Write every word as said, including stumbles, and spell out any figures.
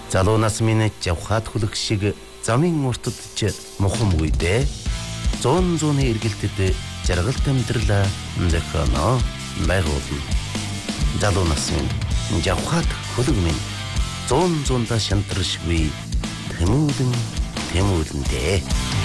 Залуу нас минь жавхаад хүлэх шиг замын уртад ч мухам үйдэ. Зон зуны эргэлтэд жаргалт амьдралаа зохионо байгуулна. Залуу нас минь жавхаад хүлэг минь зон зунда шантаршгүй тэмүүлэн тэмүүлэндээ.